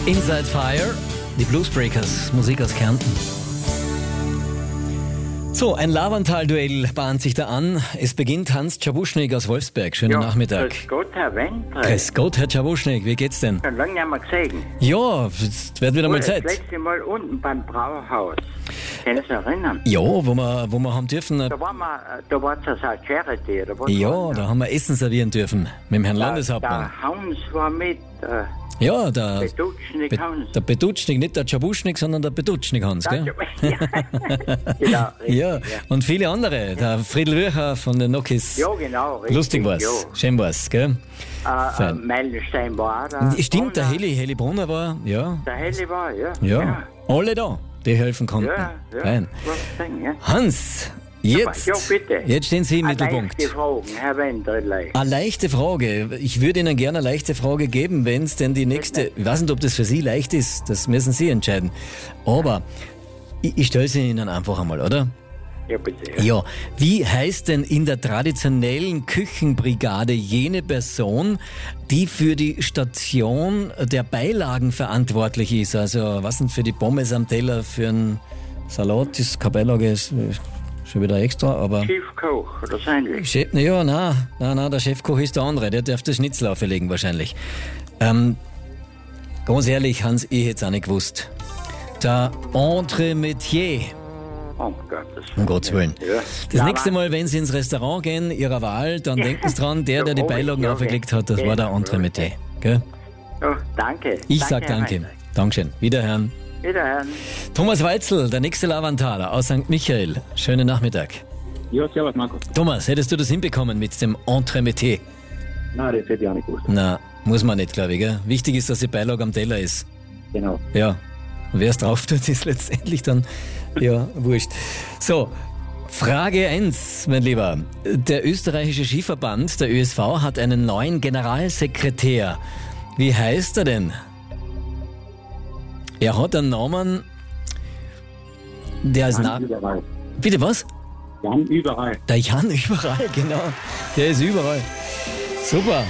Inside Fire, die Bluesbreakers, Musik aus Kärnten. So, ein Lavantal-Duell bahnt sich da an. Es beginnt Hans Czabuschnik aus Wolfsberg. Schönen Nachmittag. Grüß Gott, Herr Wendt. Grüß Gott, Herr Czabuschnik. Wie geht's denn? Schon lange nicht mehr gesehen. Ja, es wird wieder mal Zeit. Das letzte Mal unten beim Brauhaus. Können Sie sich erinnern? Ja, wo wir haben dürfen. Da war es eine Charity. Ja, da haben wir Essen servieren dürfen mit dem Herrn Landeshauptmann. Der Hans war mit. Ja, der Bedutschnik Hans. Der Bedutschnik, nicht der Czabuschnik, sondern der Bedutschnik Hans, gell? Ja, genau, richtig, Ja, und viele andere. Der Friedl Wircher von den Nokis. ja, genau. Richtig, Lustig war's, ja. schön war's, gell? Fein. Meilenstein war auch da. Stimmt, der Heli Brunner war, ja. Der Heli war, ja. Ja, alle da, die helfen konnten. Ja, Fein. was sagen, ja. Hans, jetzt, Ja, bitte. jetzt stehen Sie im Mittelpunkt. Leichte Fragen, Herr Wendrich. Eine leichte Frage. Ich würde Ihnen gerne eine leichte Frage geben, wenn es denn die nächste... Ich weiß nicht, ob das für Sie leicht ist. Das müssen Sie entscheiden. Aber ich stelle sie Ihnen einfach einmal, oder? Ja, bitte. Ja. Wie heißt denn in der traditionellen Küchenbrigade jene Person, die für die Station der Beilagen verantwortlich ist? Also, was sind für die Pommes am Teller, für einen Salat, das keine Beilage ist... Schon wieder extra, aber... Schiefkoch, oder sein wir? Chef, ja, nein, der Chefkoch ist der andere, der darf das Schnitzel auferlegen wahrscheinlich. Ganz ehrlich, Hans, ich hätte es auch nicht gewusst. Der Entremetier, Oh Gottes um Gottes Willen. Ja. Das nächste Mal, wenn Sie ins Restaurant gehen, Ihrer Wahl, dann denken Sie dran, der die Beilagen auferlegt hat, das war der Entremetier. Gell? Oh, danke. Ich sag Herr danke. Wendrich. Dankeschön. Wiederhören. Wiederhören. Thomas Weitzel, der nächste Lavantaler aus St. Michael. Schönen Nachmittag. Ja, servus Marco. Thomas, hättest du das hinbekommen mit dem Entremetier? Nein, das hätte ich auch nicht gewusst. Na, muss man nicht, glaube ich. Gell? Wichtig ist, dass die Beilage am Teller ist. Genau. Ja. Und wer es drauf tut, ist letztendlich dann, ja, wurscht. So, Frage 1, mein Lieber. Der österreichische Skiverband, der ÖSV, hat einen neuen Generalsekretär. Wie heißt er denn? Er hat einen Namen, der als Jan überall. Bitte was? Jan überall. Der Jan überall, genau. Der ist überall. Super.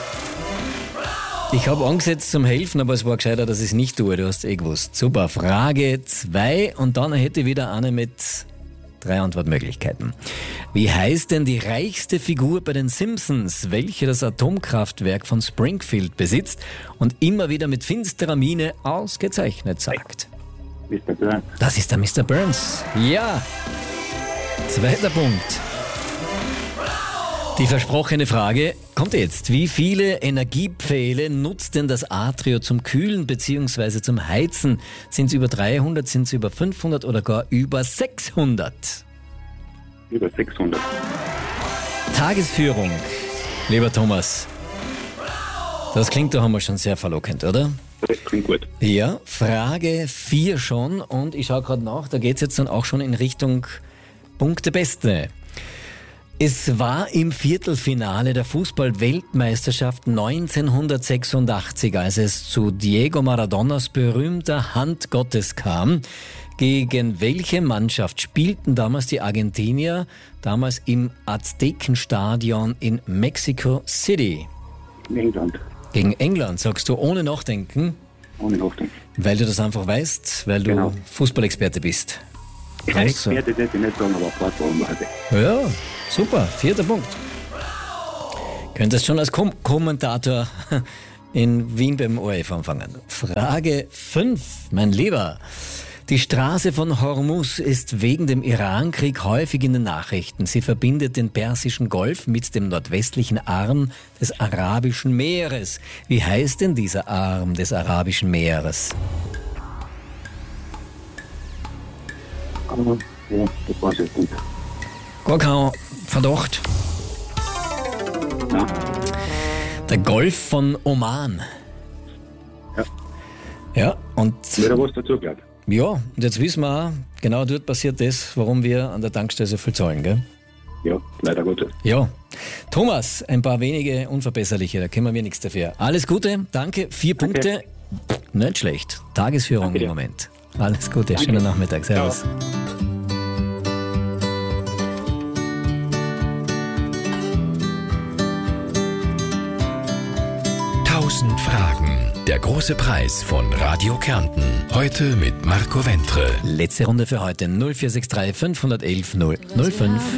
Ich habe angesetzt zum Helfen, aber es war gescheiter, dass ich es nicht tue. Du hast es gewusst. Super. Frage 2 und dann hätte ich wieder eine mit 3 Antwortmöglichkeiten. Wie heißt denn die reichste Figur bei den Simpsons, welche das Atomkraftwerk von Springfield besitzt und immer wieder mit finsterer Miene ausgezeichnet sagt? Mr. Burns. Das ist der Mr. Burns. Ja. Zweiter Punkt. Die versprochene Frage kommt jetzt. Wie viele Energiepfähle nutzt denn das Atrio zum Kühlen bzw. zum Heizen? Sind es über 300, sind es über 500 oder gar über 600? Über 600. Tagesführung, lieber Thomas. Das klingt doch einmal schon sehr verlockend, oder? Das klingt gut. Ja, Frage 4 schon und ich schaue gerade nach, da geht es jetzt dann auch schon in Richtung Punktebeste. Es war im Viertelfinale der Fußball-Weltmeisterschaft 1986, als es zu Diego Maradonas berühmter Hand Gottes kam. Gegen welche Mannschaft spielten damals die Argentinier, damals im Aztekenstadion in Mexico City? In England. Gegen England, sagst du, ohne Nachdenken? Ohne Nachdenken. Weil du das einfach weißt, weil du Genau. Fußballexperte bist. Ja, Experte hätte ich nicht sagen, aber Sportwagen weiß ich. Ja, super, 4. Punkt. Könntest schon als Kommentator in Wien beim ORF anfangen. Frage 5, mein Lieber. Die Straße von Hormuz ist wegen dem Irankrieg häufig in den Nachrichten. Sie verbindet den Persischen Golf mit dem nordwestlichen Arm des Arabischen Meeres. Wie heißt denn dieser Arm des Arabischen Meeres? Ja, das weiß ich nicht. Gar kein Verdacht. Ja. Der Golf von Oman. Ja. Ja, und Wieder was dazu gehört. ja, und jetzt wissen wir auch, genau dort passiert das, warum wir an der Tankstelle so viel zahlen, gell? Ja, leider Gottes. Ja. Thomas, ein paar wenige unverbesserliche, da können wir nichts dafür. Alles Gute, danke, 4 Punkte. Nicht schlecht. Tagesführung Danke im dir. Moment. Alles Gute, Danke. schönen Nachmittag, servus. Ciao. Tausend Fragen. Der große Preis von Radio Kärnten. Heute mit Marco Wentre. Letzte Runde für heute. 0463 511 005.